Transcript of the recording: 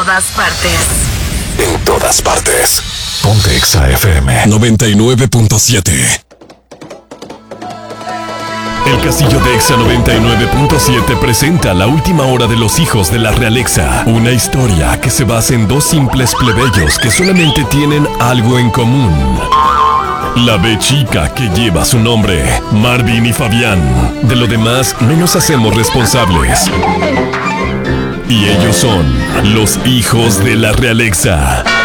Todas partes. En todas partes. Ponte Exa FM 99.7. El Castillo de Exa 99.7 presenta La última hora de los hijos de la Realexa. Una historia que se basa en dos simples plebeyos que solamente tienen algo en común. La B chica que lleva su nombre, Marvin y Fabián. De lo demás no nos hacemos responsables. Y ellos son los hijos de la Realexa.